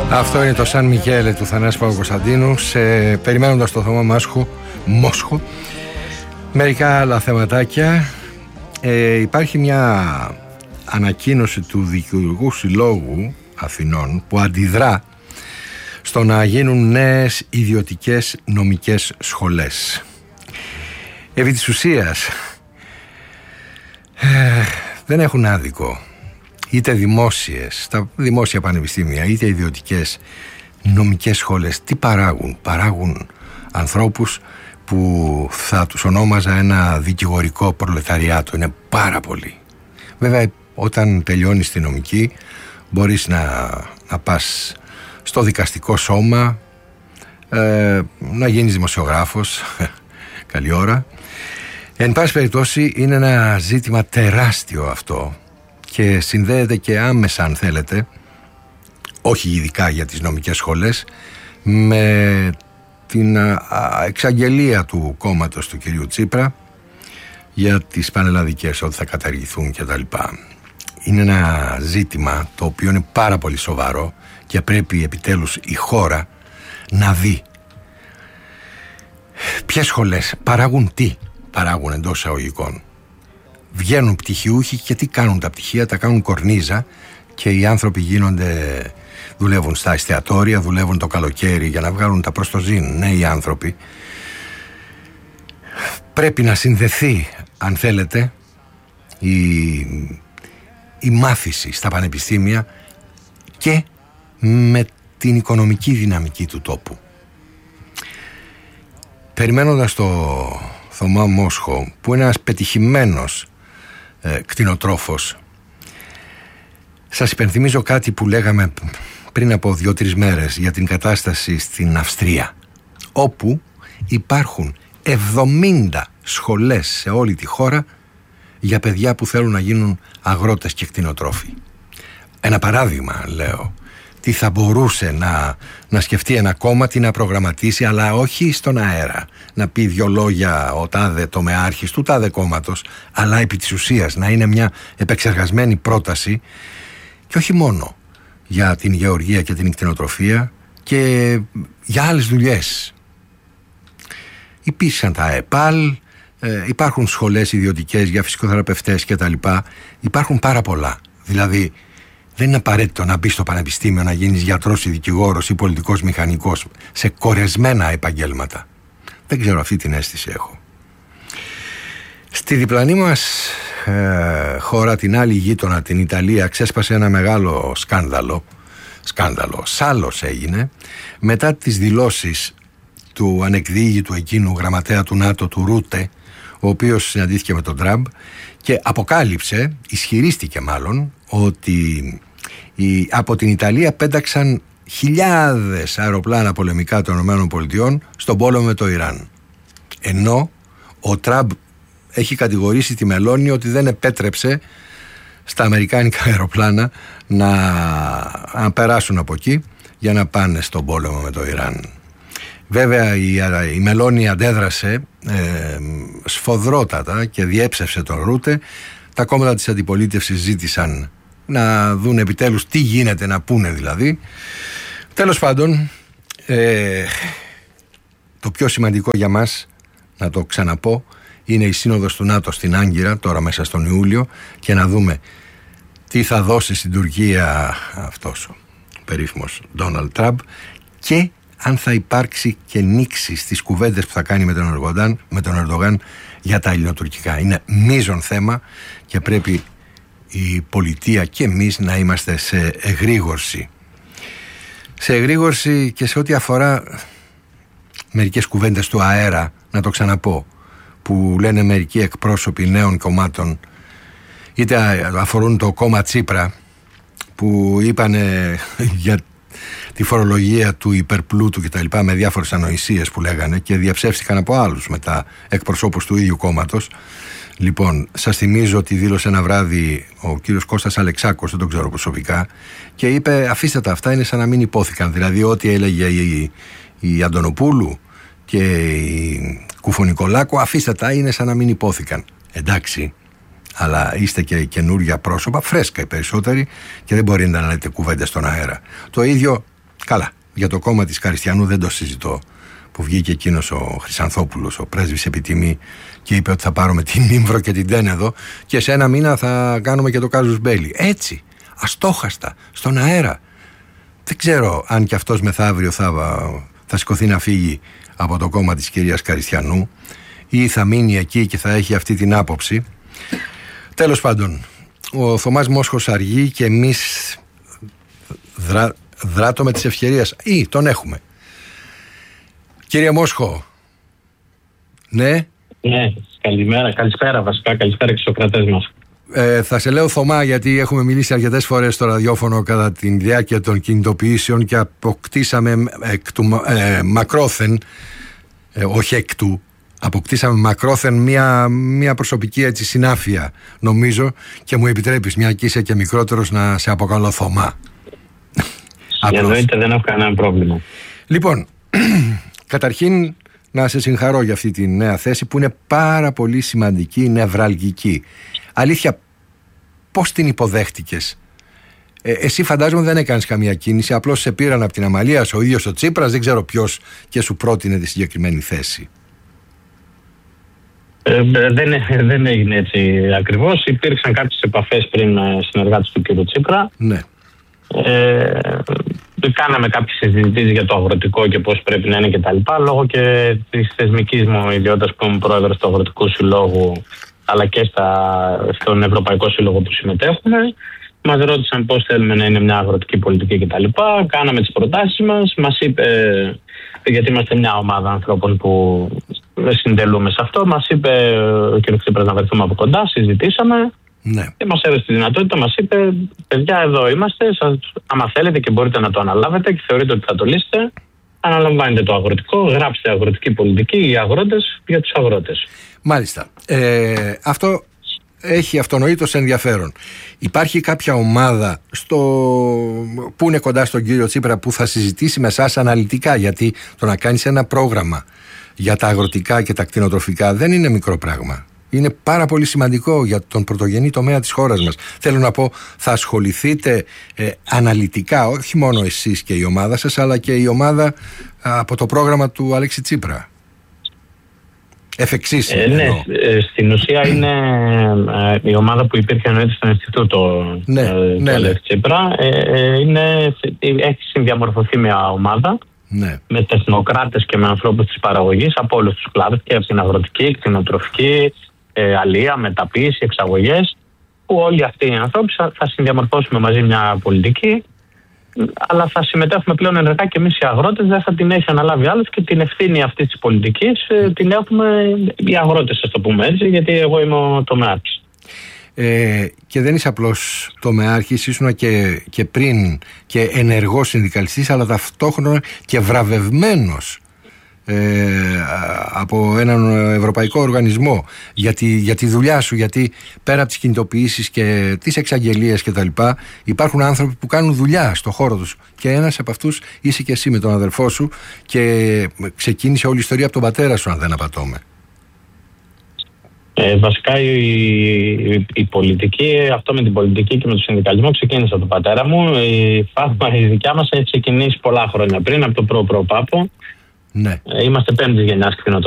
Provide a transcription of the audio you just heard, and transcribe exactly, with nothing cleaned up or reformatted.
Αυτό είναι το Σαν Μιγέλε του Θανάση Παπακοσταντίνου, σε περιμένοντας το Θωμά Μάσχο, Μόσχο. Μερικά άλλα θεματάκια. Ε, υπάρχει μια ανακοίνωση του Δικηγορικού Συλλόγου Αθηνών που αντιδρά στο να γίνουν νέες ιδιωτικές νομικές σχολές. Επί της ουσίας ε, δεν έχουν άδικο είτε δημόσιες, τα δημόσια πανεπιστήμια, είτε ιδιωτικές νομικές σχολές. Τι παράγουν? Παράγουν ανθρώπους που θα τους ονόμαζα ένα δικηγορικό προλεταριάτο. Είναι πάρα πολύ. Βέβαια, όταν τελειώνεις τη νομική μπορείς να, να πας στο δικαστικό σώμα, ε, να γίνεις δημοσιογράφος. Καλή ώρα. Εν πάση περιπτώσει, είναι ένα ζήτημα τεράστιο αυτό και συνδέεται και άμεσα, αν θέλετε, όχι ειδικά για τις νομικές σχολές, με την α, εξαγγελία του κόμματος του κυρίου Τσίπρα για τις πανελλαδικές, ότι θα καταργηθούν κτλ. Είναι ένα ζήτημα το οποίο είναι πάρα πολύ σοβαρό και πρέπει επιτέλους η χώρα να δει ποιες σχολές παράγουν, τι παράγουν εντός εισαγωγικών. Βγαίνουν πτυχιούχοι και τι κάνουν τα πτυχία? Τα κάνουν κορνίζα και οι άνθρωποι γίνονται, δουλεύουν στα εστιατόρια, δουλεύουν το καλοκαίρι για να βγάλουν τα προστοζήν. Νέοι άνθρωποι. Πρέπει να συνδεθεί, αν θέλετε, η, η μάθηση στα πανεπιστήμια και με την οικονομική δυναμική του τόπου. Περιμένοντας το Θωμά Μόσχο, που είναι ένας πετυχημένος ε, κτηνοτρόφος, σας υπενθυμίζω κάτι που λέγαμε πριν από δύο-τρεις μέρες για την κατάσταση στην Αυστρία, όπου υπάρχουν εβδομήντα σχολές σε όλη τη χώρα για παιδιά που θέλουν να γίνουν αγρότες και κτηνοτρόφοι. Ένα παράδειγμα, λέω, τι θα μπορούσε να, να σκεφτεί ένα κόμμα, τι να προγραμματίσει, αλλά όχι στον αέρα. Να πει δυο λόγια ο τάδε τομεάρχης του τάδε κόμματος, αλλά επί της ουσίας να είναι μια επεξεργασμένη πρόταση και όχι μόνο για την γεωργία και την κτηνοτροφία και για άλλες δουλειές. Υπήρξαν τα ΕΠΑΛ, ε, υπάρχουν σχολές ιδιωτικές για φυσικοθεραπευτές κτλ. Υπάρχουν πάρα πολλά. Δηλαδή, δεν είναι απαραίτητο να μπει στο πανεπιστήμιο να γίνεις γιατρός ή δικηγόρος ή πολιτικός μηχανικός σε κορεσμένα επαγγέλματα. Δεν ξέρω, αυτή την αίσθηση έχω. Στη διπλανή μας ε, χώρα, την άλλη γείτονα, την Ιταλία, ξέσπασε ένα μεγάλο σκάνδαλο. Σκάνδαλο, σάλος έγινε μετά τις δηλώσεις του ανεκδίγητου εκείνου γραμματέα του ΝΑΤΟ, του Ρούτε, ο οποίος συναντήθηκε με τον Τραμπ και αποκάλυψε, ισχυρίστηκε μάλλον, ότι οι, από την Ιταλία πέταξαν χιλιάδες αεροπλάνα πολεμικά των ΗΠΑ στον πόλεμο με το Ιράν. Ενώ ο Τραμπ έχει κατηγορήσει τη Μελώνη ότι δεν επέτρεψε στα αμερικάνικα αεροπλάνα να, να περάσουν από εκεί για να πάνε στον πόλεμο με το Ιράν. Βέβαια η, η Μελώνη αντέδρασε ε, σφοδρότατα και διέψευσε τον Ρούτε. Τα κόμματα της αντιπολίτευσης ζήτησαν να δουν επιτέλους τι γίνεται, να πούνε δηλαδή. Τέλος πάντων, ε, το πιο σημαντικό για μας, να το ξαναπώ, είναι η σύνοδος του ΝΑΤΟ στην Άγκυρα τώρα μέσα στον Ιούλιο και να δούμε τι θα δώσει στην Τουρκία αυτός ο περίφημος Ντόναλντ Τραμπ και αν θα υπάρξει και νήξη στις κουβέντες που θα κάνει με τον Ερντογάν, με τον Ερντογάν για τα ελληνοτουρκικά. Είναι μείζον θέμα και πρέπει η πολιτεία και εμείς να είμαστε σε εγρήγορση. Σε εγρήγορση και σε ό,τι αφορά μερικές κουβέντες του αέρα, να το ξαναπώ, που λένε μερικοί εκπρόσωποι νέων κομμάτων, είτε αφορούν το κόμμα Τσίπρα, που είπανε για τη φορολογία του υπερπλούτου και τα λοιπά, με διάφορες ανοησίες που λέγανε και διαψεύστηκαν από άλλους μετά εκπροσώπους του ίδιου κόμματος. Λοιπόν, σας θυμίζω ότι δήλωσε ένα βράδυ ο κύριος Κώστας Αλεξάκος, δεν τον ξέρω προσωπικά, και είπε αφήστε τα, αυτά είναι σαν να μην υπόθηκαν. Δηλαδή ό,τι έλεγε η, η Αντωνοπούλου και η Κουφονικολάκου, αφήστε τα, είναι σαν να μην υπόθηκαν. Εντάξει, αλλά είστε και καινούργια πρόσωπα, φρέσκα οι περισσότεροι, και δεν μπορείτε να λέτε κουβέντες στον αέρα. Το ίδιο Καλά, για το κόμμα της Καριστιανού δεν το συζητώ. Που βγήκε εκείνος ο Χρυσανθόπουλος, ο πρέσβης επιτιμή, και είπε ότι θα πάρουμε την Ήμβρο και την Τένεδο και σε ένα μήνα θα κάνουμε και το κάζους μπέλι. Έτσι, αστόχαστα, στον αέρα. Δεν ξέρω αν και αυτός μεθαύριο θα, θα σηκωθεί να φύγει από το κόμμα της κυρίας Καριστιανού ή θα μείνει εκεί και θα έχει αυτή την άποψη. Τέλος πάντων, ο Θωμάς Μόσχος αργεί και εμείς δρά, δράτω με τις ευκαιρίες ή τον έχουμε. Κύριε Μόσχο. Ναι. Ναι, καλημέρα, καλησπέρα βασικά, καλησπέρα και στους κρατές μας. Ε, θα σε λέω Θωμά γιατί έχουμε μιλήσει αρκετές φορές στο ραδιόφωνο κατά τη διάρκεια των κινητοποιήσεων και αποκτήσαμε εκ του, ε, μακρόθεν, ε, όχι εκ του, αποκτήσαμε μακρόθεν μια, μια προσωπική έτσι συνάφεια νομίζω και μου επιτρέπεις μια και είσαι και μικρότερος να σε αποκαλώ Θωμά. Εννοείται, δεν έχω κανένα πρόβλημα. Λοιπόν, καταρχήν να σε συγχαρώ για αυτή τη νέα θέση που είναι πάρα πολύ σημαντική, νευραλγική. Αλήθεια, πώς την υποδέχτηκες? Ε, εσύ φαντάζομαι δεν έκανες καμία κίνηση, απλώς σε πήραν από την Αμαλία, ο ίδιος ο Τσίπρας, δεν ξέρω ποιος, και σου πρότεινε τη συγκεκριμένη θέση. Ε, δεν, δεν έγινε έτσι ακριβώς. Υπήρξαν κάποιες επαφές πριν συνεργάτες του κ. Τσίπρα. Ναι. Ε, κάναμε κάποιες συζητήσεις για το αγροτικό και πώς πρέπει να είναι κτλ. Λόγω και της θεσμικής μου ιδιότητας που είμαι πρόεδρος του Αγροτικού Συλλόγου αλλά και στα, στον Ευρωπαϊκό Σύλλογο που συμμετέχουμε, μας ρώτησαν πώς θέλουμε να είναι μια αγροτική πολιτική κτλ. Κάναμε τις προτάσεις μας, μας είπε, γιατί είμαστε μια ομάδα ανθρώπων που συντελούμε σε αυτό, μας είπε ο κ. Τσίπρας να βρεθούμε από κοντά, συζητήσαμε. Ναι. Και μας έδωσε τη δυνατότητα, μας είπε: παιδιά, εδώ είμαστε. Σας, άμα θέλετε και μπορείτε να το αναλάβετε και θεωρείτε ότι θα το λύσετε, αναλαμβάνετε το αγροτικό, γράψτε αγροτική πολιτική, οι αγρότες για τους αγρότες. Μάλιστα. Ε, αυτό έχει αυτονοήτως ενδιαφέρον. Υπάρχει κάποια ομάδα στο... που είναι κοντά στον κύριο Τσίπρα που θα συζητήσει με εσάς αναλυτικά? Γιατί το να κάνεις ένα πρόγραμμα για τα αγροτικά και τα κτηνοτροφικά δεν είναι μικρό πράγμα. Είναι πάρα πολύ σημαντικό για τον πρωτογενή τομέα της χώρας μας. Θέλω να πω, θα ασχοληθείτε ε, αναλυτικά, όχι μόνο εσείς και η ομάδα σας, αλλά και η ομάδα α, από το πρόγραμμα του Αλέξη Τσίπρα. Εφ' εξής, ε, ναι, ε, στην ουσία είναι ε, η ομάδα που υπήρχε εννοείται στο Ινστιτούτο ναι, ε, του ναι, Αλέξη Τσίπρα. Ε, ε, είναι, έχει συνδιαμορφωθεί μια ομάδα. Ναι. Με τεχνοκράτες και με ανθρώπους της παραγωγής από όλους τους κλάδους και από την αγροτική, κτηνοτροφική, ε, αλεία, μεταποίηση, εξαγωγές, που όλοι αυτοί οι ανθρώποι θα συνδιαμορφώσουμε μαζί μια πολιτική, αλλά θα συμμετέχουμε πλέον ενεργά και εμείς οι αγρότες, δεν θα την έχει αναλάβει άλλος και την ευθύνη αυτής της πολιτικής ε, την έχουμε οι αγρότες, ας το πούμε έτσι, γιατί εγώ είμαι ο τομεάρχης. Ε, και δεν είσαι απλώς τομεάρχης, ήσουν και, και πριν και ενεργός συνδικαλιστής, αλλά ταυτόχρονα και βραβευμένος ε, από έναν ευρωπαϊκό οργανισμό για τη, για τη δουλειά σου, γιατί πέρα από τις κινητοποιήσεις και τις εξαγγελίες και τα λοιπά, υπάρχουν άνθρωποι που κάνουν δουλειά στο χώρο τους και ένας από αυτούς είσαι και εσύ με τον αδερφό σου και ξεκίνησε όλη η ιστορία από τον πατέρα σου, αν δεν απατώμε. Ε, βασικά η, η, η πολιτική, αυτό με την πολιτική και με το συνδικαλισμό ξεκίνησε από τον πατέρα μου. Η φάρμα η δικιά μας έχει ξεκινήσει πολλά χρόνια πριν, από το προ-προ-πάπο. Ναι. Ε, είμαστε πέμπτης γενιάς κτηνοτρόφων.